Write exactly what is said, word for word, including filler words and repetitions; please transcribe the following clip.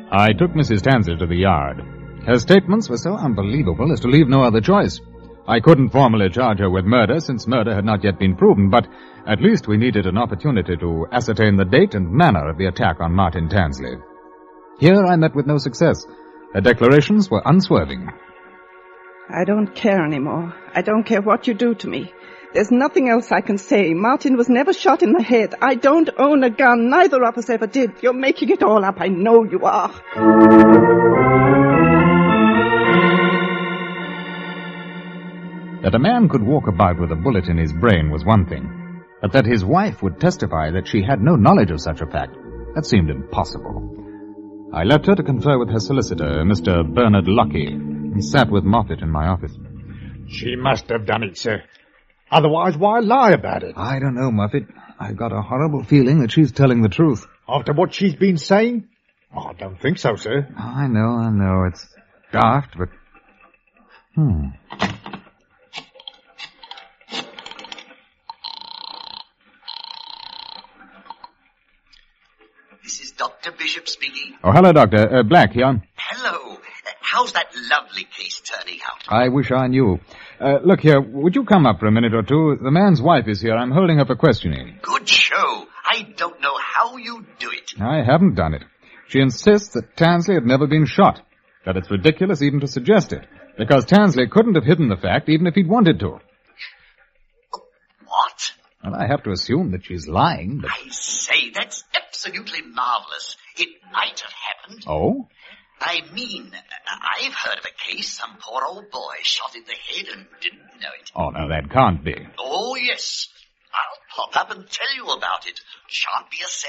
I took Missus Tansley to the yard. Her statements were so unbelievable as to leave no other choice. I couldn't formally charge her with murder, since murder had not yet been proven, but at least we needed an opportunity to ascertain the date and manner of the attack on Martin Tansley. Here I met with no success. Her declarations were unswerving. I don't care anymore. I don't care what you do to me. There's nothing else I can say. Martin was never shot in the head. I don't own a gun. Neither of us ever did. You're making it all up. I know you are. That a man could walk about with a bullet in his brain was one thing, but that his wife would testify that she had no knowledge of such a fact, that seemed impossible. I left her to confer with her solicitor, Mister Bernard Lucky, and sat with Moffat in my office. She must have done it, sir. Otherwise, why lie about it? I don't know, Moffat. I've got a horrible feeling that she's telling the truth. After what she's been saying? Oh, I don't think so, sir. I know, I know. It's daft, but... Hmm... This is Doctor Bishop speaking. Oh, hello, Doctor. Uh, Black here. Hello. Uh, how's that lovely case turning out? I wish I knew. Uh, look here, would you come up for a minute or two? The man's wife is here. I'm holding her for questioning. Good show. I don't know how you do it. I haven't done it. She insists that Tansley had never been shot, that it's ridiculous even to suggest it, because Tansley couldn't have hidden the fact even if he'd wanted to. What? Well, I have to assume that she's lying, but... I say, that's absolutely marvelous. It might have happened. Oh? I mean, I've heard of a case, some poor old boy shot in the head and didn't know it. Oh, no, that can't be. Oh, yes. I'll pop up and tell you about it. Shan't be a